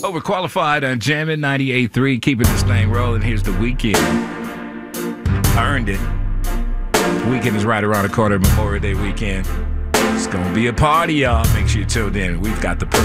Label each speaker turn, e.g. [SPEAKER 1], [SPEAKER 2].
[SPEAKER 1] Overqualified on Jammin' 98.3, keeping this thing rolling. Here's The Weeknd. Earned it. Weekend is right around the corner, Memorial Day weekend. It's going to be a party, y'all. Make sure you tune in. We've got the